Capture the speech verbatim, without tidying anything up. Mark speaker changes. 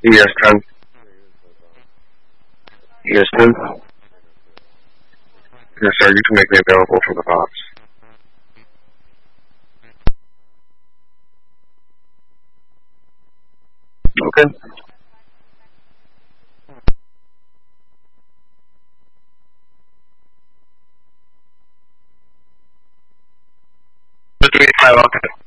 Speaker 1: Yes, ten. Yes, ten. Yes, sir. You can make me available for the box. Okay. Three five. Okay.